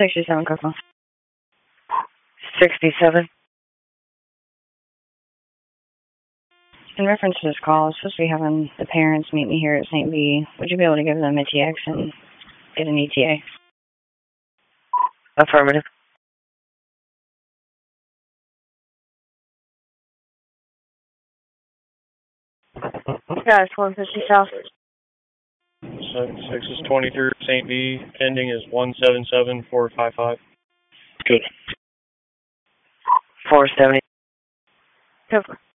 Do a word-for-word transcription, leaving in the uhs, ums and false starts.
sixty-seven, Coco. sixty-seven. In reference to this call, I was supposed to be having the parents meet me here at Saint B. Would you be able to give them a T X and get an E T A? Affirmative. Guys, one fifty South. six is twenty-three, Saint B. Ending is one seven seven four five five. Good. four seventy. Coco.